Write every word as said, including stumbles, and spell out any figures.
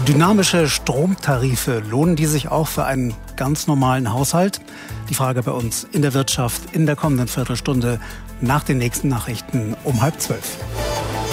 Dynamische Stromtarife, lohnen die sich auch für einen ganz normalen Haushalt? Die Frage bei uns in der Wirtschaft in der kommenden Viertelstunde nach den nächsten Nachrichten um halb zwölf.